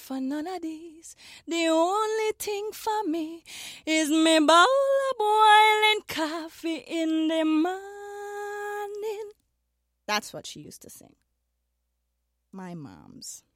for none of these. The only thing for me is me bowl of boiling coffee in the morning. That's what she used to sing. My mom's.